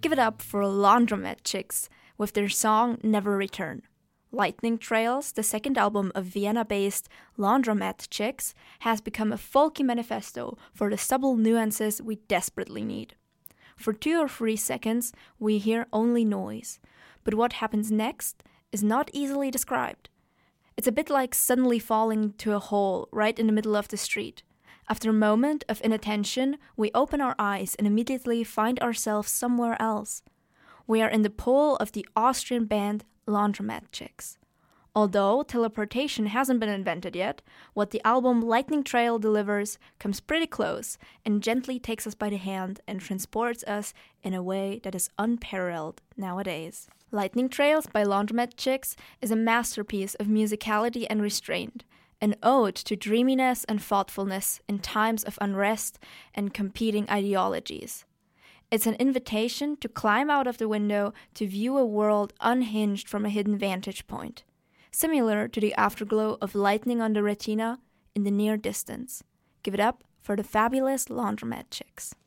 Give it up for Laundromat Chicks with their song Never Return. Lightning Trails, the second album of Vienna-based Laundromat Chicks, has become a folky manifesto for the subtle nuances we desperately need. For 2 or 3 seconds, we hear only noise, but what happens next is not easily described. It's a bit like suddenly falling to a hole right in the middle of the street. After a moment of inattention, we open our eyes and immediately find ourselves somewhere else. We are in the pole of the Austrian band Laundromat Chicks. Although teleportation hasn't been invented yet, what the album Lightning Trail delivers comes pretty close and gently takes us by the hand and transports us in a way that is unparalleled nowadays. Lightning Trails by Laundromat Chicks is a masterpiece of musicality and restraint, an ode to dreaminess and thoughtfulness in times of unrest and competing ideologies. It's an invitation to climb out of the window to view a world unhinged from a hidden vantage point, similar to the afterglow of lightning on the retina in the near distance. Give it up for the fabulous Laundromat Chicks.